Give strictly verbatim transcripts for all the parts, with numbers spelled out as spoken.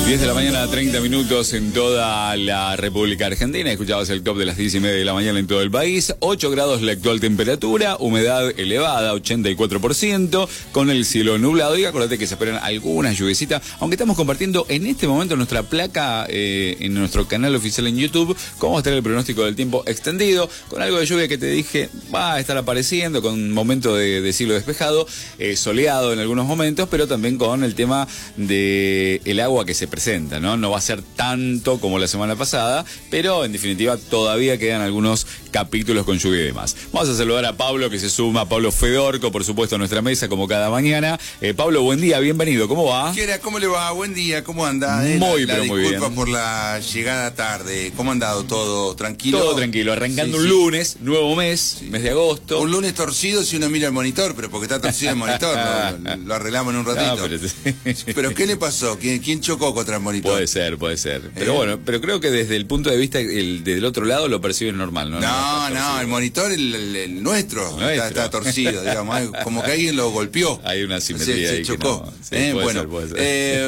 diez de la mañana, treinta minutos en toda la República Argentina. Escuchabas el top de las diez y media de la mañana en todo el país. ocho grados la actual temperatura, humedad elevada, ochenta y cuatro por ciento, con el cielo nublado. Y acuérdate que se esperan algunas lluviecitas, aunque estamos compartiendo en este momento nuestra placa eh, en nuestro canal oficial en YouTube, cómo va a estar el pronóstico del tiempo extendido, con algo de lluvia que te dije va a estar apareciendo, con un momento de, de cielo despejado, eh, soleado en algunos momentos, pero también con el tema de el agua que se presenta, ¿no? No va a ser tanto como la semana pasada, pero en definitiva todavía quedan algunos capítulos con lluvia y demás. Vamos a saludar a Pablo, que se suma, Pablo Fedorco, por supuesto, a nuestra mesa, como cada mañana. Eh, Pablo, buen día, bienvenido, ¿cómo va? ¿Qué era? ¿Cómo le va? Buen día, ¿cómo anda? Eh, muy, la, pero la muy bien. Disculpa por la llegada tarde. ¿Cómo ha andado todo? ¿Tranquilo? Todo tranquilo, arrancando sí, un sí. lunes, nuevo mes, sí. mes de agosto. Un lunes torcido si uno mira el monitor, pero porque está torcido el monitor, ¿no? Lo arreglamos en un ratito. No, pero, sí. ¿Pero qué le pasó? ¿Quién, ¿Quién chocó contra el monitor? Puede ser, puede ser. Pero ¿Eh? bueno, pero creo que desde el punto de vista el, del otro lado lo perciben normal, ¿no? No, no, no el monitor, el, el, el nuestro, el nuestro. Está, está torcido, digamos, como que alguien lo golpeó. Hay una simetría se, se ahí chocó. Que no. sí, eh, puede bueno, ser, puede ser.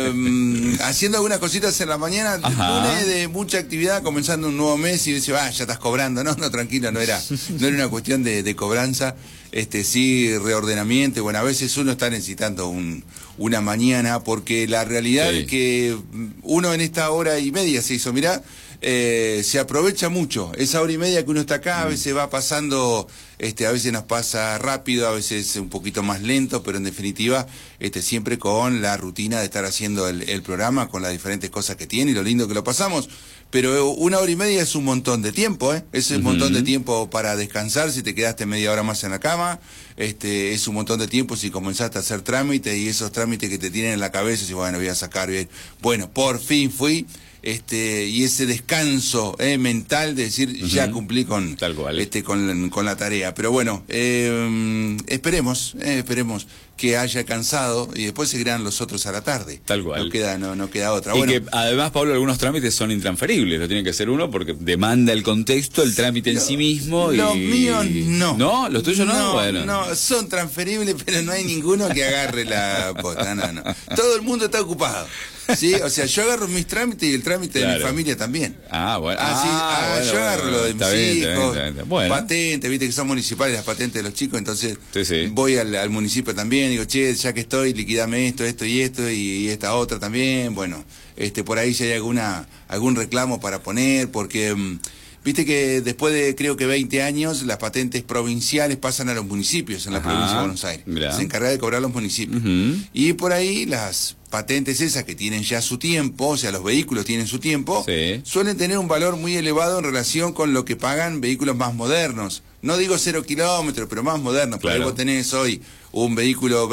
Eh, haciendo algunas cositas en la mañana, lunes de mucha actividad, comenzando un nuevo mes y dice, ah, ya estás cobrando. No, no, tranquilo, no era, no era una cuestión de, de cobranza. Este sí, reordenamiento. Bueno, a veces uno está necesitando un, una mañana, porque la realidad sí. es que uno en esta hora y media se hizo, mirá, eh, se aprovecha mucho. Esa hora y media que uno está acá, a veces va pasando, este, a veces nos pasa rápido, a veces un poquito más lento, pero en definitiva, este, siempre con la rutina de estar haciendo el, el programa, con las diferentes cosas que tiene y lo lindo que lo pasamos. Pero una hora y media es un montón de tiempo, ¿eh? Es un uh-huh. montón de tiempo para descansar si te quedaste media hora más en la cama. Este, es un montón de tiempo si comenzaste a hacer trámites y esos trámites que te tienen en la cabeza, y bueno, voy a sacar bien. Bueno, por fin fui. Este, y ese descanso eh, mental de decir, uh-huh. ya cumplí con, Tal cual. este, con, con la tarea. Pero bueno, eh, esperemos, eh, esperemos que haya cansado y después seguirán los otros a la tarde. Tal cual. No queda, no, no queda otra. Y bueno, que además, Pablo, algunos trámites son intransferibles, lo tiene que hacer uno porque demanda el contexto, el trámite lo, en sí mismo. Los y... míos no. ¿No? ¿Los tuyos no? No, bueno. no, son transferibles, pero no hay ninguno que agarre la posta. No, no. Todo el mundo está ocupado. Sí, o sea, yo agarro mis trámites y el trámite claro. de mi familia también. Ah, bueno. Ah, sí, ah, ah, bueno, yo agarro bueno, lo de mis bien, hijos, está bien, está bien. Bueno. patentes, viste que son municipales las patentes de los chicos, entonces sí, sí. voy al, al municipio también, digo, che, ya que estoy, liquidame esto, esto y esto, y, y esta otra también, bueno, este por ahí si hay alguna algún reclamo para poner, porque... Um, Viste que después de creo que veinte años las patentes provinciales pasan a los municipios en la Ajá, provincia de Buenos Aires. Mirá. Se encarga de cobrar los municipios. Uh-huh. Y por ahí las patentes esas que tienen ya su tiempo, o sea, los vehículos tienen su tiempo, sí. suelen tener un valor muy elevado en relación con lo que pagan vehículos más modernos. No digo cero kilómetros, pero más modernos. Claro. Por ahí vos tenés hoy un vehículo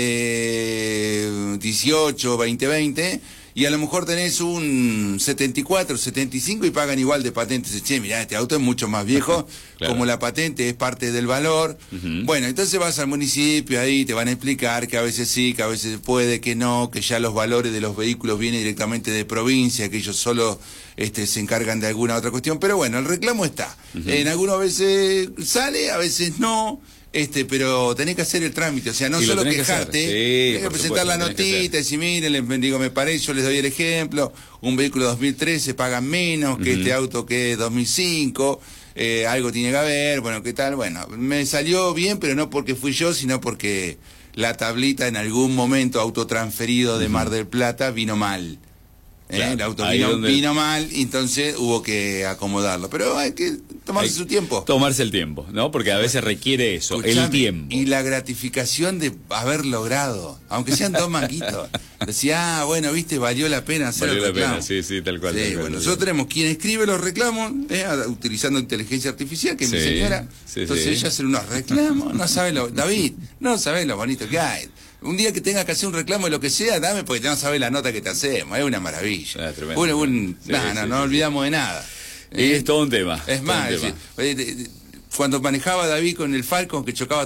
veinte dieciocho, veinte veinte... y a lo mejor tenés un setenta y cuatro, setenta y cinco y pagan igual de patentes. Che, mirá, este auto es mucho más viejo, claro. como la patente es parte del valor. Uh-huh. Bueno, entonces vas al municipio, ahí te van a explicar que a veces sí, que a veces puede, que no, que ya los valores de los vehículos vienen directamente de provincia, que ellos solo este, se encargan de alguna otra cuestión. Pero bueno, el reclamo está. Uh-huh. En algunas veces sale, a veces no. Este, pero tenés que hacer el trámite, o sea, no y solo quejarte, que sí, tenés que presentar supuesto, la notita, y si miren, les digo, me parece, yo les doy el ejemplo, un vehículo dos mil trece paga menos que uh-huh. este auto que es dos mil cinco, eh, algo tiene que haber, bueno, ¿qué tal? Bueno, me salió bien, pero no porque fui yo, sino porque la tablita en algún momento autotransferido de uh-huh. Mar del Plata vino mal. Claro, ¿Eh? El auto vino, donde... vino mal, entonces hubo que acomodarlo. Pero hay que tomarse hay su tiempo. Tomarse el tiempo, ¿no? Porque a veces requiere eso, Escuchame, el tiempo. Y la gratificación de haber logrado, aunque sean dos manguitos. Decía, ah, bueno, viste, valió la pena hacer valió el reclamo. Valió la pena, sí, sí, tal cual. Sí, tal cual bueno, tal nosotros cual. tenemos quien escribe los reclamos, eh, utilizando inteligencia artificial, que es sí, mi señora. Sí, Entonces sí. ella hace unos reclamos, no sabe lo... David, no sabe lo bonito que hay. Un día que tengas que hacer un reclamo de lo que sea, dame, porque te no sabes la nota que te hacemos. Es una maravilla. Ah, tremendo, un, un, sí, nah, sí, no, sí, no sí. olvidamos de nada. Y eh, es todo un tema. Es más, tema. Es, cuando manejaba David con el Falcon, que chocaba